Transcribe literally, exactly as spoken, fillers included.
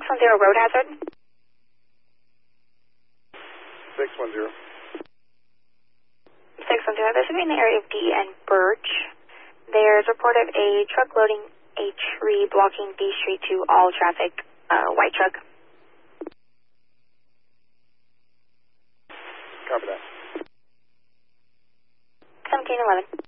one zero road hazard. six one zero. six one zero, this would be in the area of D and Birch. There's reported a truck loading a tree blocking D Street to all traffic, uh, white truck. Copy that. seventeen eleven.